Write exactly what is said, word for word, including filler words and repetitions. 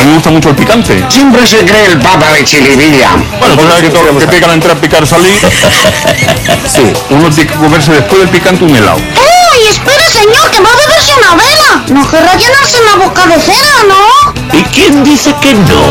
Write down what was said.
me gusta mucho el picante. Siempre se cree el papa de Chiribilla. Bueno, tú sabes que todos los que pican entrar, picar, salir. Sí, uno tiene que comerse después del picante un helado. ¡Uy, espere, señor, que va a beberse una vela! No querrá llenarse la boca de cera, ¿no? ¿Y quién dice que no?